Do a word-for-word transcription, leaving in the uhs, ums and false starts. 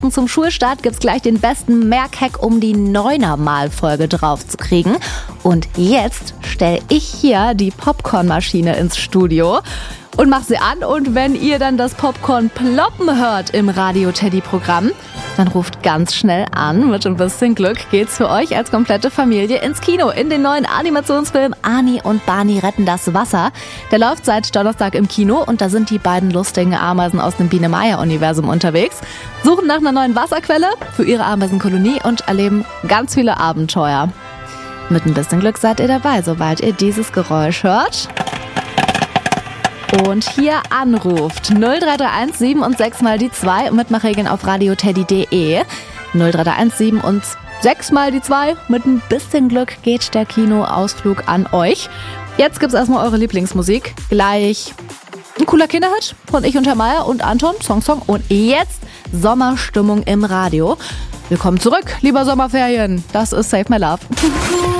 Wochen zum Schulstart gibt's gleich den besten Merkhack, um die Neuner-Mal-Folge drauf zu kriegen. Und jetzt stelle ich hier die Popcornmaschine ins Studio und mach sie an. Und wenn ihr dann das Popcorn ploppen hört im Radio-Teddy-Programm, dann ruft ganz schnell an. Mit ein bisschen Glück geht's für euch als komplette Familie ins Kino in den neuen Animationsfilm Ani und Barney retten das Wasser. Der läuft seit Donnerstag im Kino und da sind die beiden lustigen Ameisen aus dem Biene-Meier-Universum unterwegs, suchen nach einer neuen Wasserquelle für ihre Ameisenkolonie und erleben ganz viele Abenteuer. Mit ein bisschen Glück seid ihr dabei, sobald ihr dieses Geräusch hört und hier anruft. null drei drei eins sieben und sechs mal die zwei. Mitmachregeln auf radioteddy punkt de. null drei drei eins sieben und sechs mal die zwei. Mit ein bisschen Glück geht der Kinoausflug an euch. Jetzt gibt's erstmal eure Lieblingsmusik. Gleich ein cooler Kinderhit von Ich und Herr Meier und Anton. Song, Song. Und jetzt Sommerstimmung im Radio. Willkommen zurück, lieber Sommerferien. Das ist Save My Love.